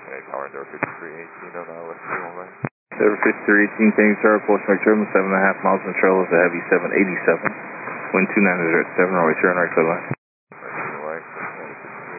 Tower 5318 on West Line. 5318, King Star, approach McDermott, 7.5 miles from trail is a heavy 787. Wind 29 at 7, runway 3 on right clear line.